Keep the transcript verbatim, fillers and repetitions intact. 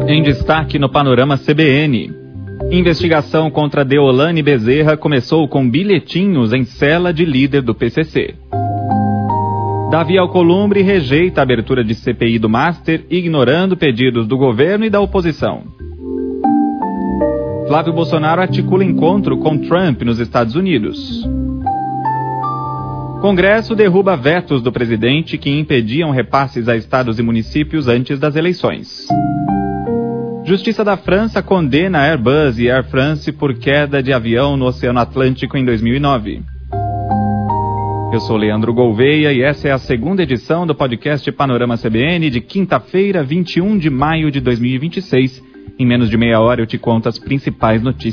Em destaque no Panorama C B N. Investigação contra Deolane Bezerra começou com bilhetinhos em cela de líder do P C C. Davi Alcolumbre rejeita a abertura de C P I do Master, ignorando pedidos do governo e da oposição. Flávio Bolsonaro articula encontro com Trump nos Estados Unidos. Congresso derruba vetos do presidente que impediam repasses a estados e municípios antes das eleições. Justiça da França condena a Airbus e Air France por queda de avião no Oceano Atlântico em dois mil e nove. Eu sou Leandro Gouveia e essa é a segunda edição do podcast Panorama C B N de quinta-feira, vinte e um de maio de dois mil e vinte e seis. Em menos de meia hora eu te conto as principais notícias